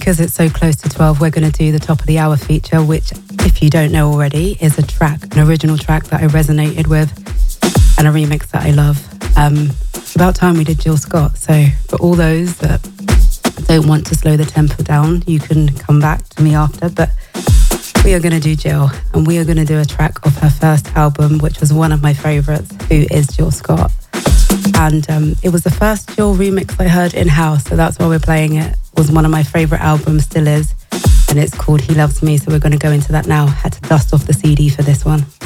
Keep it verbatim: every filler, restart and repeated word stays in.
because it's so close to twelve, we're going to do the top of the hour feature, which, if you don't know already, is a track, an original track that I resonated with and a remix that I love. Um, it's about time we did Jill Scott. So for all those that don't want to slow the tempo down, you can come back to me after. But we are going to do Jill, and we are going to do a track off her first album, which was one of my favourites, who is Jill Scott. And um, it was the first Jill remix I heard in-house, so that's why we're playing it. It was one of my favourite albums, still is, and it's called He Loves Me, so we're going to go into that now. Had to dust off the C D for this one.